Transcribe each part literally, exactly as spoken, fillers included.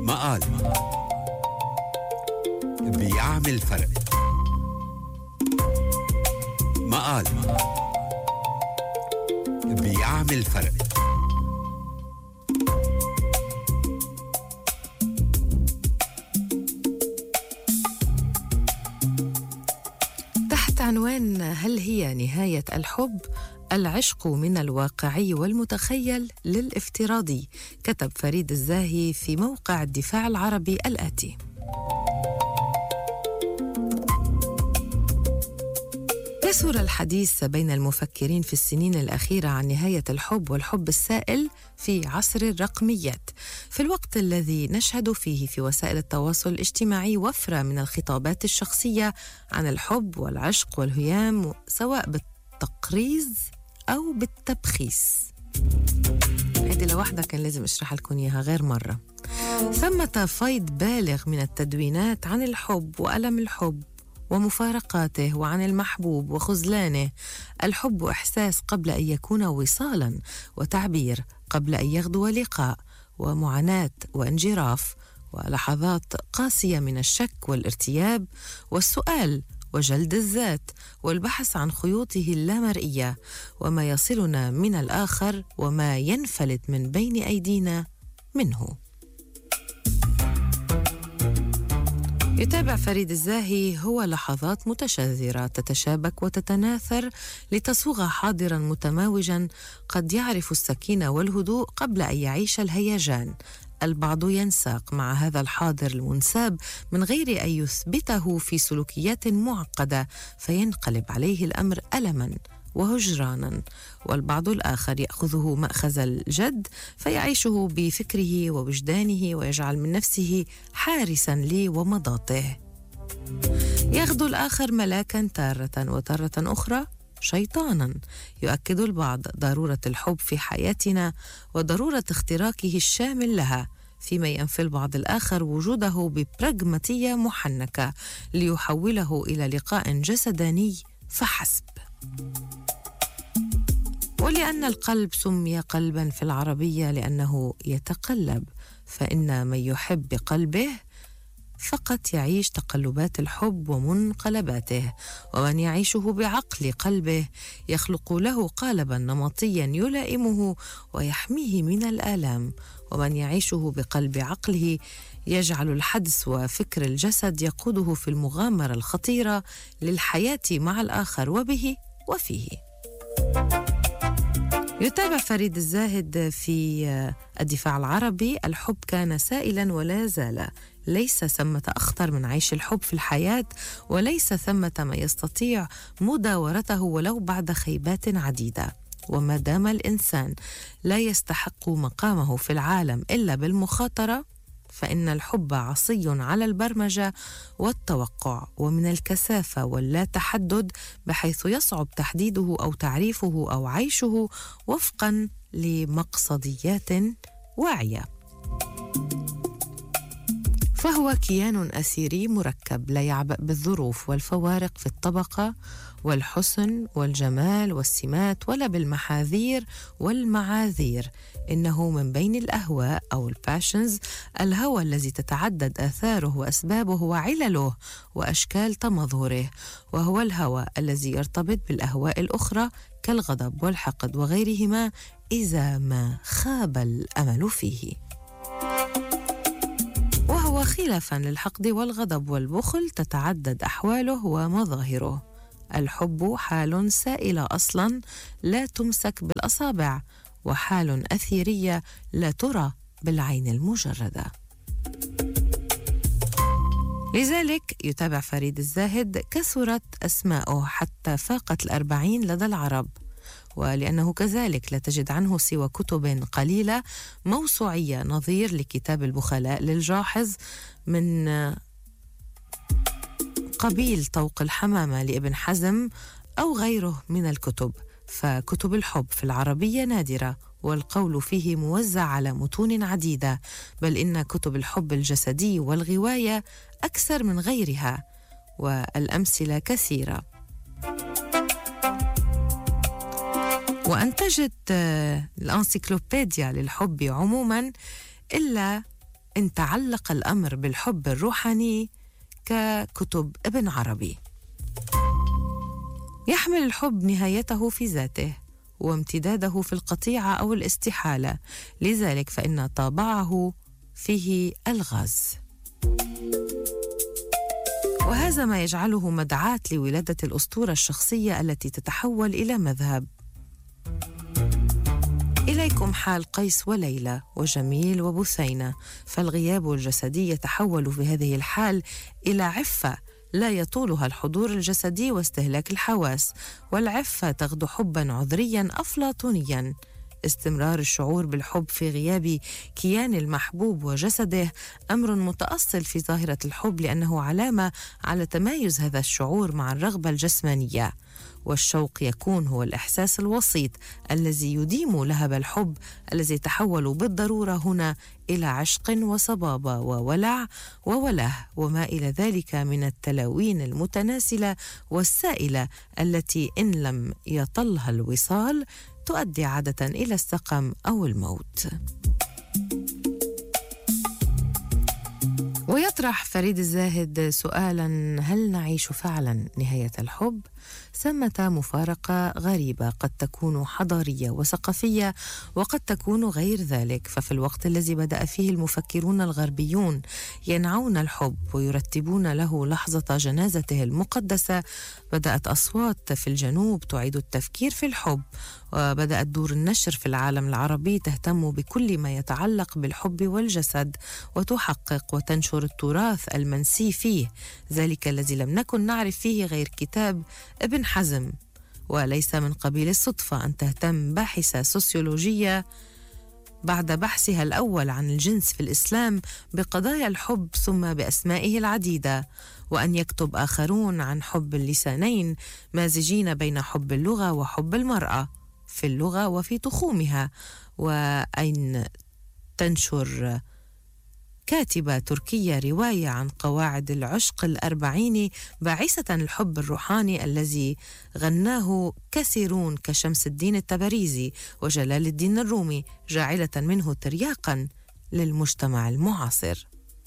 مقال بيعمل فرق. مقال بيعمل فرق. تحت عنوان هل هي نهاية الحب؟ العشق من الواقعي والمتخيل للافتراضي، كتب فريد الزاهي في موقع الدفاع العربي الآتي: كثر الحديث بين المفكرين في السنين الأخيرة عن نهاية الحب والحب السائل في عصر الرقميات، في الوقت الذي نشهد فيه في وسائل التواصل الاجتماعي وفرة من الخطابات الشخصية عن الحب والعشق والهيام، سواء بالتقريز أو بالتبخيس. هذه لوحدها كان لازم أشرح لكم إياها غير مرة. ثمة فيض بالغ من التدوينات عن الحب وألم الحب ومفارقاته، وعن المحبوب وخذلانه. الحب إحساس قبل أن يكون وصالا، وتعبير قبل أن يغدو لقاء، ومعاناة وانجراف، ولحظات قاسية من الشك والارتياب والسؤال وجلد الذات والبحث عن خيوطه اللامرئية، وما يصلنا من الآخر وما ينفلت من بين أيدينا منه. يتابع فريد الزاهي: هو لحظات متشذرة تتشابك وتتناثر لتصوغ حاضرا متماوجا قد يعرف السكينة والهدوء قبل أن يعيش الهيجان. البعض ينساق مع هذا الحاضر المنساب من غير أن يثبته في سلوكيات معقدة، فينقلب عليه الأمر ألما وهجرانا، والبعض الآخر يأخذه مأخذ الجد فيعيشه بفكره ووجدانه ويجعل من نفسه حارسا لي ومضاته. يغدو الآخر ملاكا تارة، وتارة أخرى شيطانا. يؤكد البعض ضرورة الحب في حياتنا وضرورة اختراقه الشامل لها، فيما ينفي البعض الآخر وجوده ببراغماتية محنكة ليحوله إلى لقاء جسداني فحسب. ولأن القلب سمي قلبا في العربية لأنه يتقلب، فإن من يحب بقلبه فقط يعيش تقلبات الحب ومنقلباته، ومن يعيشه بعقل قلبه يخلق له قالبا نمطيا يلائمه ويحميه من الآلام، ومن يعيشه بقلب عقله يجعل الحدس وفكر الجسد يقوده في المغامرة الخطيرة للحياة مع الآخر وبه وفيه. يتابع فريد الزاهد في الدفاع العربي: الحب كان سائلا ولا زال، ليس ثمة أخطر من عيش الحب في الحياة، وليس ثمة ما يستطيع مداورته ولو بعد خيبات عديدة. وما دام الإنسان لا يستحق مقامه في العالم إلا بالمخاطرة، فإن الحب عصي على البرمجة والتوقع، ومن الكثافة واللا تحدد، بحيث يصعب تحديده أو تعريفه أو عيشه وفقا لمقصديات واعية. فهو كيان أثيري مركب لا يعبأ بالظروف والفوارق في الطبقة والحسن والجمال والسمات، ولا بالمحاذير والمعاذير. إنه من بين الأهواء أو الباشنز، الهوى الذي تتعدد آثاره وأسبابه وعلله وأشكال تمظهره، وهو الهوى الذي يرتبط بالأهواء الأخرى كالغضب والحقد وغيرهما إذا ما خاب الأمل فيه. وهو خلافا للحقد والغضب والبخل تتعدد أحواله ومظاهره. الحب حال سائلة أصلا لا تمسك بالأصابع، وحال أثيرية لا ترى بالعين المجردة. لذلك يتابع فريد الزاهد: كثرت أسماؤه حتى فاقت الأربعين لدى العرب، ولأنه كذلك لا تجد عنه سوى كتب قليلة موسوعية نظير لكتاب البخلاء للجاحظ، من قبيل طوق الحمامة لابن حزم أو غيره من الكتب. فكتب الحب في العربية نادرة، والقول فيه موزع على متون عديدة، بل إن كتب الحب الجسدي والغواية أكثر من غيرها، والأمثلة كثيرة. وأنتجت الأنسيكلوبيديا للحب عموما إلا إن تعلق الأمر بالحب الروحاني ككتب ابن عربي. يحمل الحب نهايته في ذاته وامتداده في القطيعة أو الاستحالة، لذلك فإن طابعه فيه الغاز، وهذا ما يجعله مدعاة لولادة الأسطورة الشخصية التي تتحول إلى مذهب. إليكم حال قيس وليلى وجميل وبثينة، فالغياب الجسدي يتحول في هذه الحال إلى عفة لا يطولها الحضور الجسدي واستهلاك الحواس، والعفة تغدو حبا عذريا أفلاطونيا. استمرار الشعور بالحب في غياب كيان المحبوب وجسده أمر متأصل في ظاهرة الحب، لأنه علامة على تمايز هذا الشعور مع الرغبة الجسمانية، والشوق يكون هو الإحساس الوسيط الذي يديم لهب الحب، الذي يتحول بالضرورة هنا إلى عشق وصبابة وولع ووله وما إلى ذلك من التلاوين المتناسلة والسائلة التي إن لم يطلها الوصال تؤدي عادة إلى السقم أو الموت. ويطرح فريد الزاهد سؤالا: هل نعيش فعلا نهاية الحب؟ ثمة مفارقة غريبة قد تكون حضارية وثقافية وقد تكون غير ذلك، ففي الوقت الذي بدأ فيه المفكرون الغربيون ينعون الحب ويرتبون له لحظة جنازته المقدسة، بدأت أصوات في الجنوب تعيد التفكير في الحب، وبدأت دور النشر في العالم العربي تهتم بكل ما يتعلق بالحب والجسد وتحقق وتنشر التراث المنسي فيه، ذلك الذي لم نكن نعرف فيه غير كتاب ابن حزم. وليس من قبيل الصدفة أن تهتم باحثة سوسيولوجية بعد بحثها الأول عن الجنس في الإسلام بقضايا الحب ثم بأسمائه العديدة، وأن يكتب آخرون عن حب اللسانين مازجين بين حب اللغة وحب المرأة في اللغة وفي تخومها، وأن تنشر كاتبة تركية رواية عن قواعد العشق الأربعين باعثة الحب الروحاني الذي غناه كثيرون كشمس الدين التبريزي وجلال الدين الرومي، جاعلة منه ترياقا للمجتمع المعاصر.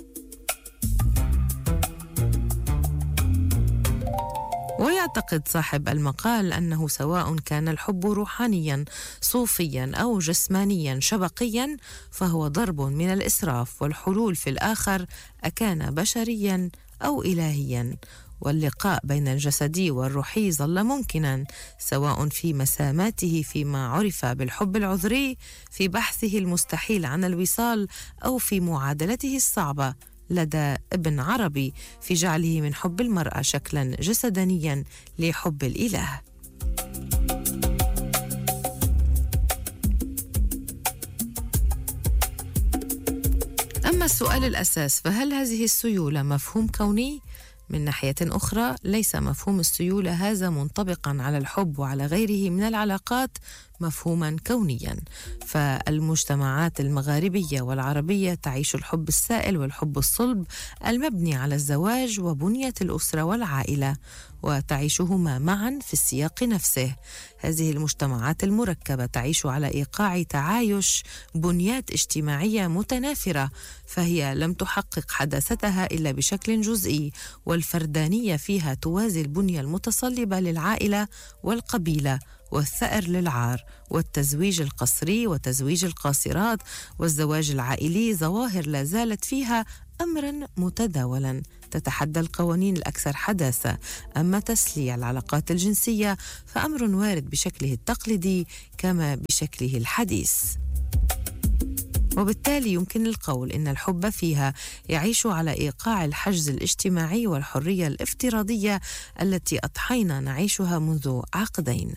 ويعتقد صاحب المقال أنه سواء كان الحب روحانيا صوفيا أو جسمانيا شبقيا فهو ضرب من الإسراف، والحلول في الآخر أكان بشريا أو إلهيا، واللقاء بين الجسدي والروحي ظل ممكنا سواء في مساماته فيما عرف بالحب العذري في بحثه المستحيل عن الوصال أو في معادلته الصعبة لدى ابن عربي في جعله من حب المرأة شكلا جسدانيا لحب الإله. أما السؤال الأساس، فهل هذه السيولة مفهوم كوني؟ من ناحية أخرى ليس مفهوم السيولة هذا منطبقا على الحب وعلى غيره من العلاقات مفهوما كونيا، فالمجتمعات المغاربية والعربية تعيش الحب السائل والحب الصلب المبني على الزواج وبنية الأسرة والعائلة، وتعيشهما معا في السياق نفسه. هذه المجتمعات المركبة تعيش على إيقاع تعايش بنيات اجتماعية متنافرة، فهي لم تحقق حداثتها إلا بشكل جزئي، والفردانية فيها توازي البنية المتصلبة للعائلة والقبيلة والثأر للعار، والتزويج القصري وتزويج القاصرات والزواج العائلي ظواهر لا زالت فيها أمرا متداولا تتحدى القوانين الأكثر حداثة. أما تسليع العلاقات الجنسية فأمر وارد بشكله التقليدي كما بشكله الحديث، وبالتالي يمكن القول إن الحب فيها يعيش على إيقاع الحجز الاجتماعي والحرية الافتراضية التي أضحينا نعيشها منذ عقدين.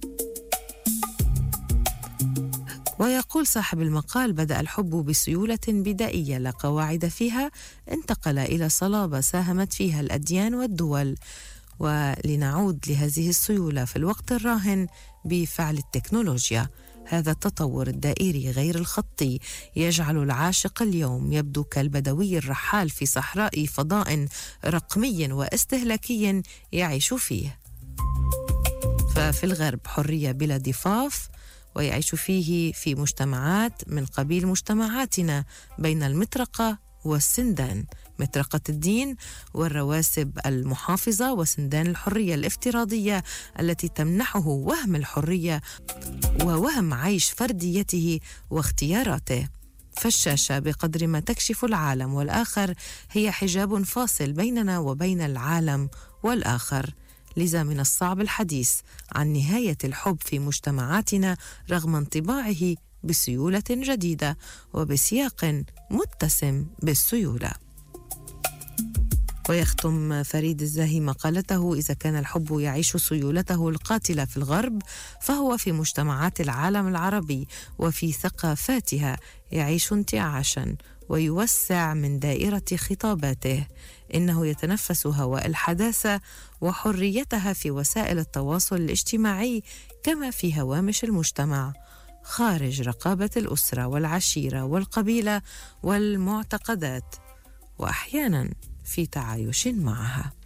ويقول صاحب المقال: بدأ الحب بسيولة بدائية لا قواعد فيها، انتقل إلى صلابة ساهمت فيها الأديان والدول، ولنعود لهذه السيولة في الوقت الراهن بفعل التكنولوجيا. هذا التطور الدائري غير الخطي يجعل العاشق اليوم يبدو كالبدوي الرحال في صحراء فضاء رقمي واستهلاكي يعيش فيه. ففي الغرب حرية بلا ضفاف، ويعيش فيه في مجتمعات من قبيل مجتمعاتنا بين المطرقة والسندان، مطرقة الدين والرواسب المحافظة، وسندان الحرية الافتراضية التي تمنحه وهم الحرية ووهم عيش فرديته واختياراته. فالشاشة بقدر ما تكشف العالم والآخر هي حجاب فاصل بيننا وبين العالم والآخر. لذا من الصعب الحديث عن نهاية الحب في مجتمعاتنا رغم انطباعه بسيولة جديدة وبسياق متسم بالسيولة. ويختم فريد الزاهي مقالته: إذا كان الحب يعيش سيولته القاتلة في الغرب، فهو في مجتمعات العالم العربي وفي ثقافاتها يعيش انتعاشا ويوسع من دائرة خطاباته. إنه يتنفس هواء الحداثة وحريتها في وسائل التواصل الاجتماعي كما في هوامش المجتمع، خارج رقابة الأسرة والعشيرة والقبيلة والمعتقدات، وأحيانا في تعايش معها.